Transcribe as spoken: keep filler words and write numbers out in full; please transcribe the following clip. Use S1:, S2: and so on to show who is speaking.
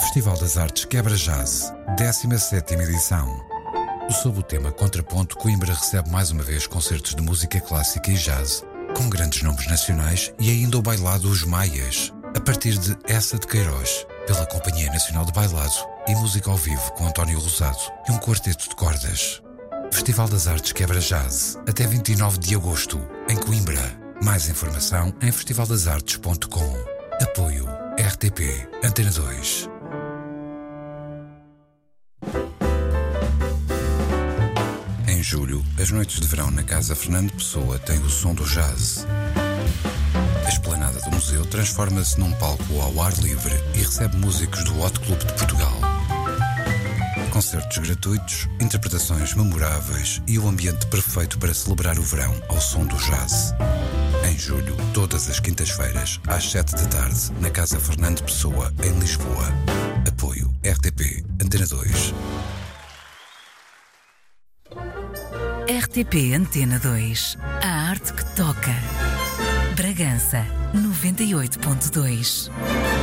S1: Festival das Artes Quebra Jazz, décima sétima edição. Sob o tema Contraponto, Coimbra recebe mais uma vez concertos de música clássica e jazz, com grandes nomes nacionais e ainda o bailado Os Maias, a partir de Essa de Queiroz, pela Companhia Nacional de Bailado e música ao vivo com António Rosado e um quarteto de cordas. Festival das Artes Quebra Jazz, até vinte e nove de agosto, em Coimbra. Mais informação em festival das artes ponto com. Apoio R T P Antena dois. Em julho, as noites de verão na Casa Fernando Pessoa têm o som do jazz. A esplanada do museu transforma-se num palco ao ar livre e recebe músicos do Hot Club de Portugal. Concertos gratuitos, interpretações memoráveis e o ambiente perfeito para celebrar o verão ao som do jazz. Em julho, todas as quintas-feiras, às sete da tarde, na Casa Fernando Pessoa, em Lisboa. Apoio R T P Antena dois.
S2: R T P Antena dois. A arte que toca. Bragança, noventa e oito ponto dois.